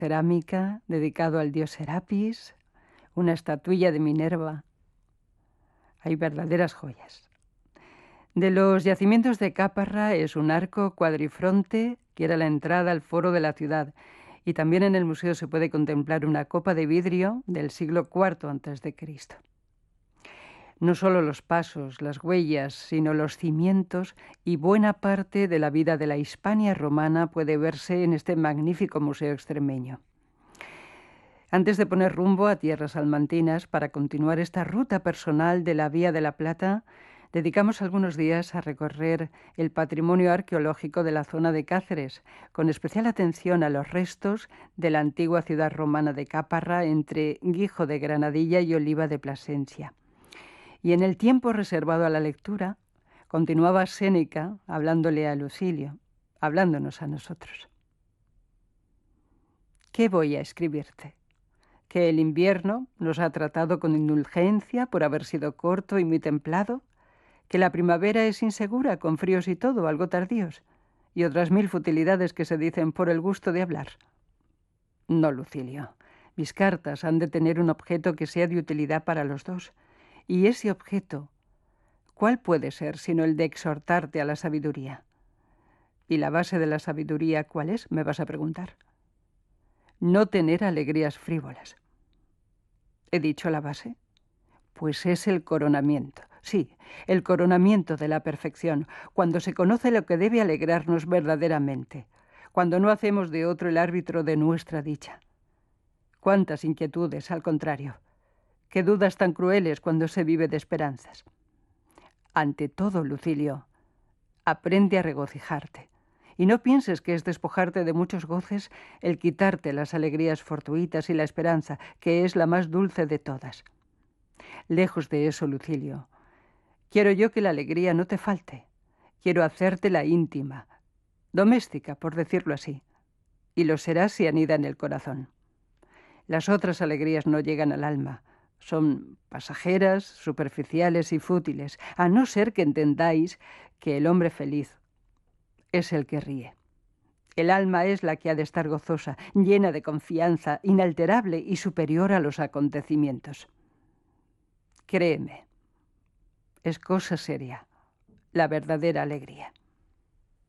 cerámica dedicado al dios Serapis, una estatuilla de Minerva. Hay verdaderas joyas. De los yacimientos de Caparra es un arco cuadrifronte que era la entrada al foro de la ciudad, y también en el museo se puede contemplar una copa de vidrio del siglo IV a.C. No solo los pasos, las huellas, sino los cimientos y buena parte de la vida de la Hispania romana puede verse en este magnífico museo extremeño. Antes de poner rumbo a tierras salmantinas para continuar esta ruta personal de la Vía de la Plata, dedicamos algunos días a recorrer el patrimonio arqueológico de la zona de Cáceres, con especial atención a los restos de la antigua ciudad romana de Caparra entre Guijo de Granadilla y Oliva de Plasencia. Y en el tiempo reservado a la lectura, continuaba Séneca hablándole a Lucilio, hablándonos a nosotros. ¿Qué voy a escribirte? ¿Que el invierno nos ha tratado con indulgencia por haber sido corto y muy templado? ¿Que la primavera es insegura, con fríos y todo, algo tardíos? Y otras 1000 futilidades que se dicen por el gusto de hablar. No, Lucilio. Mis cartas han de tener un objeto que sea de utilidad para los dos. Y ese objeto, ¿cuál puede ser sino el de exhortarte a la sabiduría? ¿Y la base de la sabiduría cuál es?, me vas a preguntar. No tener alegrías frívolas. ¿He dicho la base? Pues es el coronamiento. Sí, el coronamiento de la perfección, cuando se conoce lo que debe alegrarnos verdaderamente, cuando no hacemos de otro el árbitro de nuestra dicha. ¿Cuántas inquietudes, al contrario? ¿Qué dudas tan crueles cuando se vive de esperanzas? Ante todo, Lucilio, aprende a regocijarte. Y no pienses que es despojarte de muchos goces el quitarte las alegrías fortuitas y la esperanza, que es la más dulce de todas. Lejos de eso, Lucilio, quiero yo que la alegría no te falte. Quiero hacértela íntima, doméstica, por decirlo así. Y lo será si anida en el corazón. Las otras alegrías no llegan al alma. Son pasajeras, superficiales y fútiles, a no ser que entendáis que el hombre feliz es el que ríe. El alma es la que ha de estar gozosa, llena de confianza, inalterable y superior a los acontecimientos. Créeme, es cosa seria, la verdadera alegría.